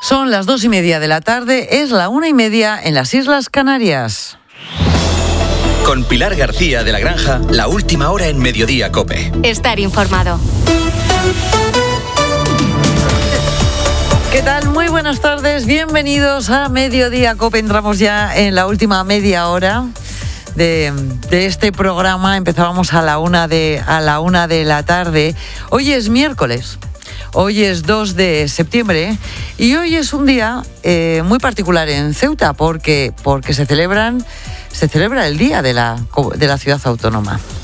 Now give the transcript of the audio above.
Son las 2:30 de la tarde, es la 1:30 en las Islas Canarias. Con Pilar García de la Granja, la última hora en Mediodía COPE. Estar informado. ¿Qué tal? Muy buenas tardes, bienvenidos a Mediodía COPE. Entramos ya en la última media hora de este programa. Empezábamos a la una de la tarde. Hoy es miércoles. Hoy es 2 de septiembre y hoy es un día muy particular en Ceuta porque se celebra el día de la ciudad autónoma.